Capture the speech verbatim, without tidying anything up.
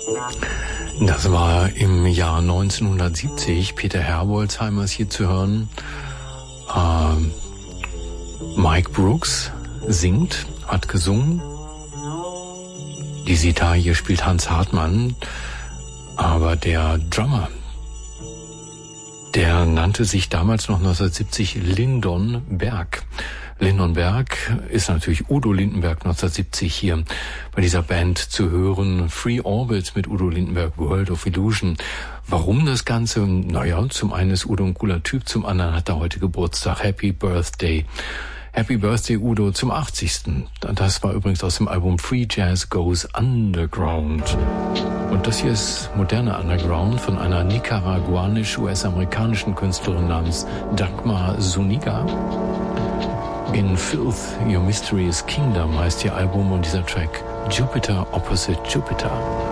Das war im Jahr neunzehnhundertsiebzig. Peter Herbolzheimer ist hier zu hören. Ähm, Mike Brooks singt, hat gesungen. Die Sitar hier spielt Hans Hartmann. Aber der Drummer, der nannte sich damals noch neunzehnhundertsiebzig Lyndon Berg. Lyndon Berg ist natürlich Udo Lindenberg neunzehnhundertsiebzig hier bei dieser Band zu hören. Free Orbit mit Udo Lindenberg, World of Illusion. Warum das Ganze? Naja, zum einen ist Udo ein cooler Typ, zum anderen hat er heute Geburtstag. Happy Birthday. Happy Birthday, Udo, zum achtzigsten. Das war übrigens aus dem Album Free Jazz Goes Underground. Und das hier ist moderner Underground von einer nicaraguanisch-U S-amerikanischen Künstlerin namens Dagmar Zuniga. In Filth, Your Mysterious Kingdom heißt ihr Album und dieser Track Jupiter Opposite Jupiter.